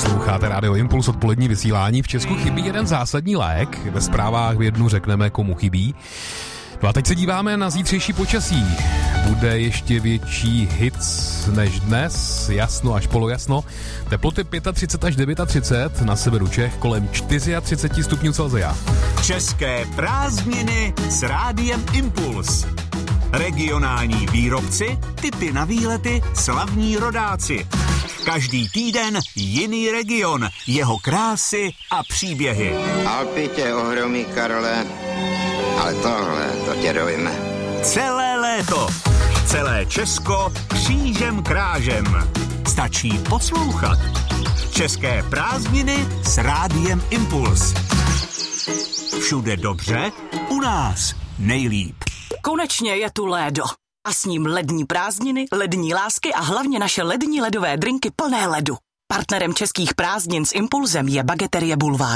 Posloucháte Radio Impuls, odpolední vysílání. V Česku chybí jeden zásadní lék. Ve zprávách v jednu řekneme, komu chybí. No a teď se díváme na zítřejší počasí. Bude ještě větší hit než dnes, jasno až polojasno. Teploty 35 až 39, na severu Čech kolem 34 stupňů Celsia. České prázdniny s Rádiem Impuls. Regionální výrobci, tipy na výlety, slavní rodáci. Každý týden jiný region, jeho krásy a příběhy. Alpy tě ohromí, Karole, ale tohle, to tě dojme. Celé léto, celé Česko křížem krážem. Stačí poslouchat. České prázdniny s Rádiem Impuls. Všude dobře, u nás nejlíp. Konečně je tu lédo. A s ním lední prázdniny, lední lásky a hlavně naše lední ledové drinky plné ledu. Partnerem českých prázdnin s Impulzem je Bageterie Bulvár.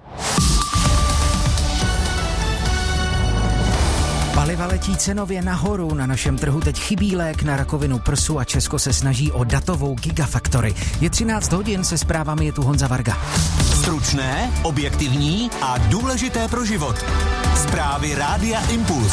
Paliva letí cenově nahoru, na našem trhu teď chybí lék na rakovinu prsu a Česko se snaží o datovou gigafactory. Je 13 hodin, se zprávami je tu Honza Varga. Stručné, objektivní a důležité pro život. Zprávy Rádia Impuls.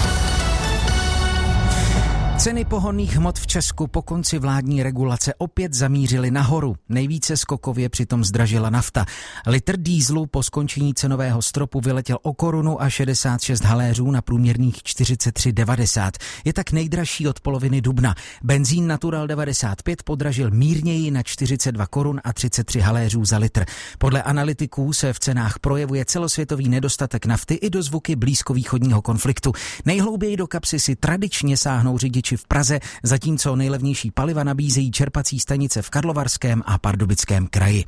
Ceny pohonných hmot v Česku po konci vládní regulace opět zamířily nahoru. Nejvíce skokově přitom zdražila nafta. Litr dýzlu po skončení cenového stropu vyletěl o korunu a 66 haléřů na průměrných 43,90. Je tak nejdražší od poloviny dubna. Benzín Natural 95 podražil mírněji na 42 korun a 33 haléřů za litr. Podle analytiků se v cenách projevuje celosvětový nedostatek nafty i dozvuky blízkovýchodního konfliktu. Nejhlouběji do kapsy si tradičně sáhnou řidiči v Praze, zatímco nejlevnější paliva nabízejí čerpací stanice v Karlovarském a Pardubickém kraji.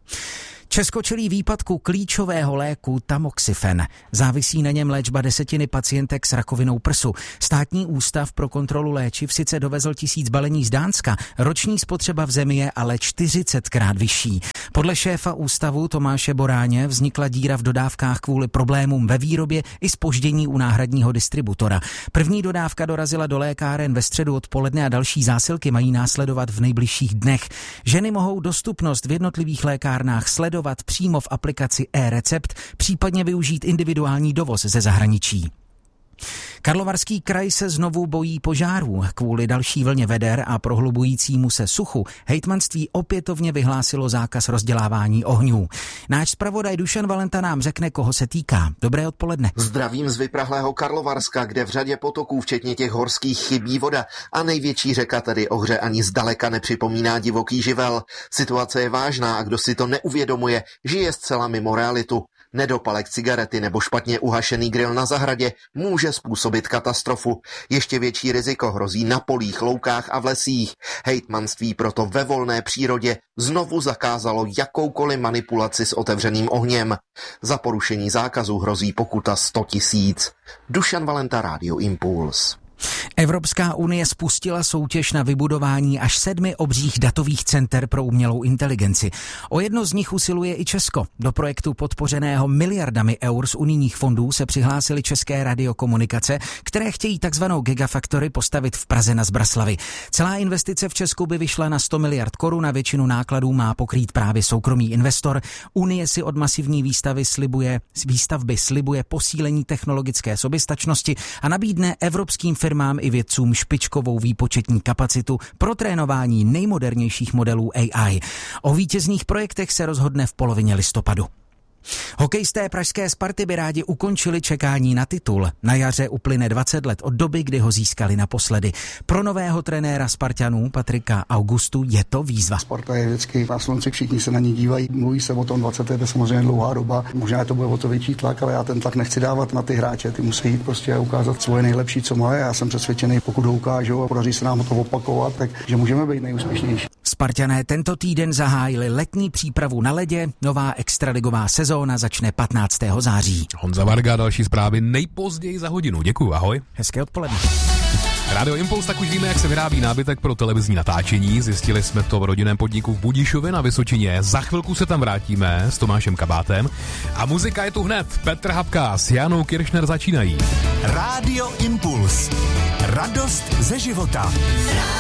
Česko čelí výpadku klíčového léku tamoxifen. Závisí na něm léčba desetiny pacientek s rakovinou prsu. Státní ústav pro kontrolu léčiv sice dovezl 1000 balení z Dánska, roční spotřeba v zemi je ale 40krát vyšší. Podle šéfa ústavu Tomáše Boráně vznikla díra v dodávkách kvůli problémům ve výrobě i zpoždění u náhradního distributora. První dodávka dorazila do lékáren ve středu odpoledne a další zásilky mají následovat v nejbližších dnech. Ženy mohou dostupnost v jednotlivých lékárnách sledovat přímo v aplikaci e-recept, případně využít individuální dovoz ze zahraničí. Karlovarský kraj se znovu bojí požárů. Kvůli další vlně veder a prohlubujícímu se suchu hejtmanství opětovně vyhlásilo zákaz rozdělávání ohňů. Náš zpravodaj Dušan Valenta nám řekne, koho se týká. Dobré odpoledne. Zdravím z vyprahlého Karlovarska, kde v řadě potoků, včetně těch horských, chybí voda a největší řeka tedy Ohře ani zdaleka nepřipomíná divoký živel. Situace je vážná a kdo si to neuvědomuje, žije zcela mimo realitu. Nedopalek cigarety nebo špatně uhašený grill na zahradě může způsobit katastrofu. Ještě větší riziko hrozí na polích, loukách a v lesích. Hejtmanství proto ve volné přírodě znovu zakázalo jakoukoliv manipulaci s otevřeným ohněm. Za porušení zákazu hrozí pokuta 100 000. Dušan Valenta, Radio Impuls. Evropská unie spustila soutěž na vybudování až 7 obřích datových center pro umělou inteligenci. O jedno z nich usiluje i Česko. Do projektu podpořeného miliardami eur z unijních fondů se přihlásily České radiokomunikace, které chtějí takzvanou gigafactory postavit v Praze na Zbraslavi. Celá investice v Česku by vyšla na 100 miliard korun a většinu nákladů má pokrýt právě soukromý investor. Unie si od masivní výstavby slibuje posílení technologické soběstačnosti a nabídne evropským firmám i vědcům špičkovou výpočetní kapacitu pro trénování nejmodernějších modelů AI. O vítězných projektech se rozhodne v polovině listopadu. Hokejisté pražské Sparty by rádi ukončili čekání na titul. Na jaře uplyne 20 let od doby, kdy ho získali naposledy. Pro nového trenéra Spartanů Patrika Augustu je to výzva. Sparta je vždycky na slunci, všichni se na ní dívají. Mluví se o tom 20 let, je samozřejmě dlouhá doba. Možná to bude o to větší tlak, ale já ten tlak nechci dávat na ty hráče. Ty musí jít prostě a ukázat svoje nejlepší, co mají. Já jsem přesvědčený, pokud ho ukážou a podaří se nám to opakovat, takže můžeme být nejúspěšnější. Spartané tento týden zahájili letní přípravu na ledě. Nová extraligová sezóna začne 15. září. Honza Varga, další zprávy nejpozději za hodinu. Děkuju, ahoj. Hezké odpoledne. Radio Impuls, tak už víme, jak se vyrábí nábytek pro televizní natáčení. Zjistili jsme to v rodinném podniku v Budišově na Vysočině. Za chvilku se tam vrátíme s Tomášem Kabátem. A muzika je tu hned. Petr Habka s Janou Kiršner začínají. Radio Impuls. Radost ze života.